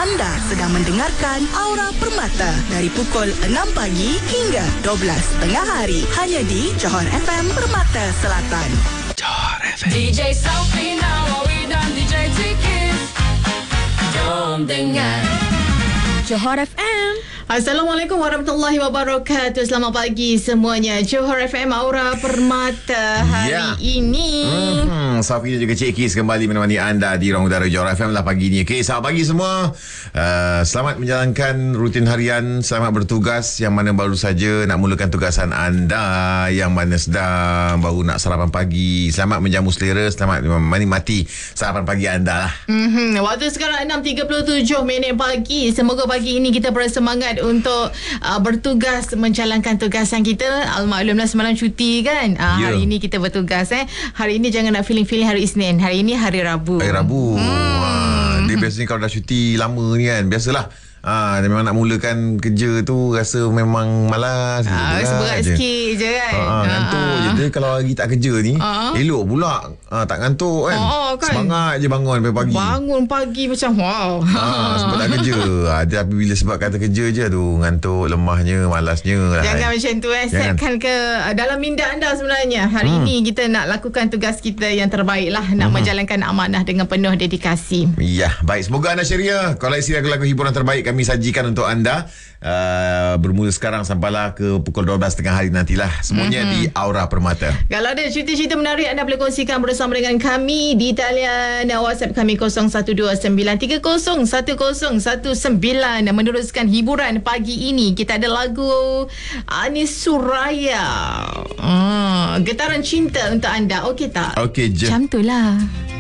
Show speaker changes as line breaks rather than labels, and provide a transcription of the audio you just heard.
Anda sedang mendengarkan Aura Permata dari pukul 6 pagi hingga 12 tengah hari. Hanya di Johor FM Permata Selatan.
Johor FM.
DJ Safina, Awi dan DJ Tikis. Jom dengar Johor FM.
Assalamualaikum warahmatullahi wabarakatuh. Selamat pagi semuanya. Johor FM Aura Permata hari ini.
Safi dan juga Cik Kis kembali menemani anda di ruang udara Johor FM lah pagi ni. Okay, selamat pagi semua. Selamat menjalankan rutin harian. Selamat bertugas. Yang mana baru saja nak mulakan tugasan anda, yang mana sedang baru nak sarapan pagi, selamat menjamu selera. Selamat menikmati sarapan pagi anda lah.
Waktu sekarang 6.37 minit pagi. Semoga pagi ini kita bersemangat untuk bertugas menjalankan tugasan kita. Almaklumlah semalam cuti kan. Hari ini kita bertugas. Hari ini jangan nak feeling hari Isnin. Hari ini hari Rabu.
Hari Rabu. Dia biasanya kalau dah cuti lama ni kan, biasalah. Dia memang nak mulakan kerja tu rasa memang malas.
Rasa berat sikit je kan.
Ngantuk je. Dia kalau lagi tak kerja ni, elok pula. Tak ngantuk kan.
Kan.
Semangat je bangun pagi.
Bangun pagi macam wow.
Sebab tak kerja. Tapi bila sebab kata kerja je tu, ngantuk, lemahnya, malasnya lah.
Jangan macam tu Setkan ke dalam minda anda sebenarnya. Hari ini kita nak lakukan tugas kita yang terbaik lah. Nak menjalankan amanah dengan penuh dedikasi.
Ya, baik. Semoga anda ceria. Koleksi lagu-lagu hiburan terbaik kami sajikan untuk anda. Bermula sekarang sampailah ke pukul 12 tengah hari nantilah. Semuanya di Aura Permata.
Kalau ada cerita-cerita menarik, anda boleh kongsikan bersama dengan kami di talian WhatsApp kami 0129301019. Meneruskan hiburan pagi ini, kita ada lagu Anis Suraya. Getaran cinta untuk anda. Okey tak?
Okey je.
Macam tu lah.